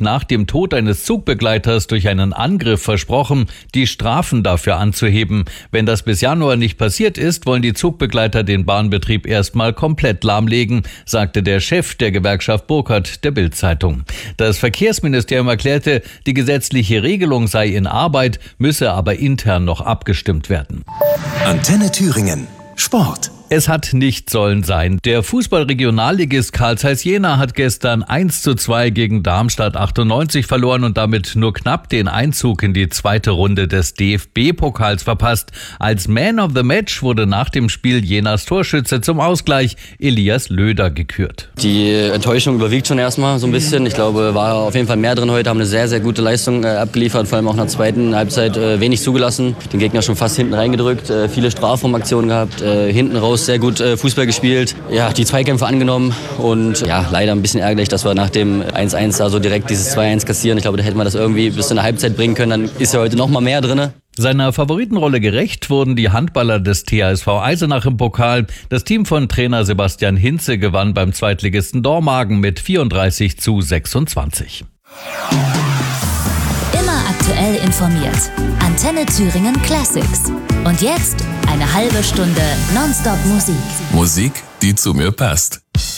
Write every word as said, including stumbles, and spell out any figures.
sich nach dem Tod eines Zugbegleiters durch einen Angriff versprochen, die Strafen dafür anzuheben. Wenn das bis Januar nicht passiert ist, wollen die Zugbegleiter den Bahnbetrieb erstmal komplett lahmlegen, sagte der Chef der Gewerkschaft Burkhardt der Bild-Zeitung. Das Verkehrsministerium erklärte, die gesetzliche Regelung sei in Arbeit, müsse aber intern noch abgestimmt werden. Antenne Thüringen. Sport. Es hat nicht sollen sein. Der Fußball-Regionalligist Carl Zeiss Jena hat gestern eins zu zwei gegen Darmstadt achtundneunzig verloren und damit nur knapp den Einzug in die zweite Runde des D F B-Pokals verpasst. Als Man of the Match wurde nach dem Spiel Jenas Torschütze zum Ausgleich Elias Löder gekürt. Die Enttäuschung überwiegt schon erstmal so ein bisschen. Ich glaube, war auf jeden Fall mehr drin heute, haben eine sehr, sehr gute Leistung äh, abgeliefert, vor allem auch in der zweiten Halbzeit äh, wenig zugelassen. Den Gegner schon fast hinten reingedrückt, äh, viele Strafraumaktionen gehabt, äh, hinten raus sehr gut äh, Fußball gespielt, ja, die Zweikämpfe angenommen und ja, leider ein bisschen ärgerlich, dass wir nach dem eins eins da so direkt dieses zwei eins kassieren. Ich glaube, da hätten wir das irgendwie bis zu einer Halbzeit bringen können, dann ist ja heute noch mal mehr drin. Seiner Favoritenrolle gerecht wurden die Handballer des T H S V Eisenach im Pokal. Das Team von Trainer Sebastian Hinze gewann beim Zweitligisten Dormagen mit vierunddreißig zu sechsundzwanzig. Immer aktuell informiert. Antenne Thüringen Classics. Und jetzt eine halbe Stunde Nonstop Musik. Musik, die zu mir passt.